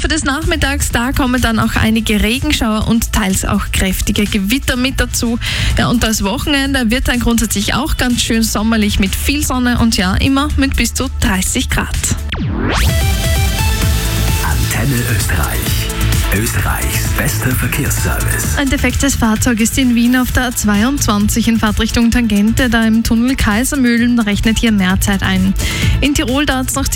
Laufe des Nachmittags, da kommen dann auch einige Regenschauer und teils auch kräftige Gewitter mit dazu. Ja, und das Wochenende wird dann grundsätzlich auch ganz schön sommerlich mit viel Sonne und ja, immer mit bis zu 30 Grad. Antenne Österreich. Österreichs bester Verkehrsservice. Ein defektes Fahrzeug ist in Wien auf der A22 in Fahrtrichtung Tangente, da im Tunnel Kaisermühlen, rechnet hier mehr Zeit ein. In Tirol dauert es noch